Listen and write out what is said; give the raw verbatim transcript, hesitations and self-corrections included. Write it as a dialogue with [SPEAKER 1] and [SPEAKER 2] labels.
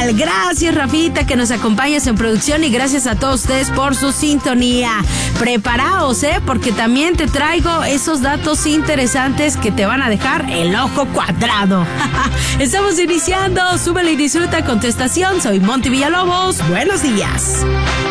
[SPEAKER 1] igual. Gracias, Rafita, que nos acompañas en producción, y gracias a todos ustedes por su sintonía. Preparaos, ¿eh? Porque también te traigo esos datos interesantes que te van a dejar el ojo cuadrado. Estamos iniciando. Súbele y disfruta con tu estación. Soy Monty Villalobos. Buenos días.